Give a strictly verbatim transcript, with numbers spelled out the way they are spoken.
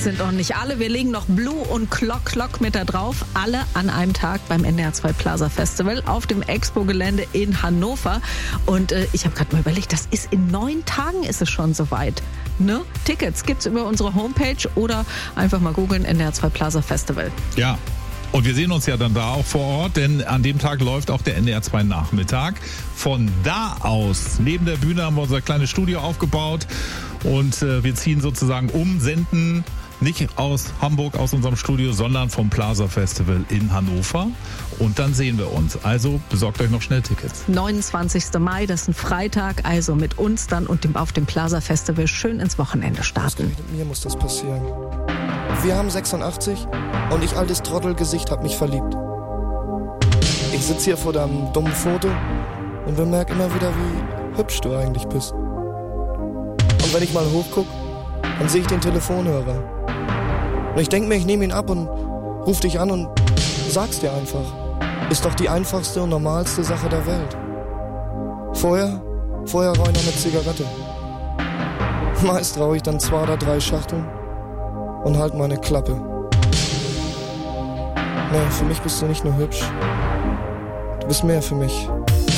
sind noch nicht alle. Wir legen noch Blue und Clock Clock mit da drauf. Alle an einem Tag beim N D R zwei Plaza Festival auf dem Expo-Gelände in Hannover. Und äh, ich habe gerade mal überlegt, das ist in neun Tagen ist es schon soweit. Ne? Tickets gibt's über unsere Homepage oder einfach mal googeln N D R zwei Plaza Festival. Ja. Und wir sehen uns ja dann da auch vor Ort, denn an dem Tag läuft auch der N D R zwei Nachmittag. Von da aus, neben der Bühne haben wir unser kleines Studio aufgebaut und äh, wir ziehen sozusagen um, senden nicht aus Hamburg, aus unserem Studio, sondern vom Plaza Festival in Hannover. Und dann sehen wir uns. Also besorgt euch noch schnell Tickets. neunundzwanzigsten Mai, das ist ein Freitag, also mit uns dann und dem, auf dem Plaza Festival schön ins Wochenende starten. Mit mir muss das passieren. Wir haben sechsundachtzig und ich, altes Trottelgesicht, hab mich verliebt. Ich sitz hier vor deinem dummen Foto und bemerk immer wieder, wie hübsch du eigentlich bist. Und wenn ich mal hochguck, dann sehe ich den Telefonhörer. Und ich denk mir, ich nehme ihn ab und ruf dich an und sag's dir einfach. Ist doch die einfachste und normalste Sache der Welt. Vorher, vorher rauche ich noch eine Zigarette. Meist rauche ich dann zwei oder drei Schachteln und halt meine Klappe. Nee, für mich bist du nicht nur hübsch. Du bist mehr für mich.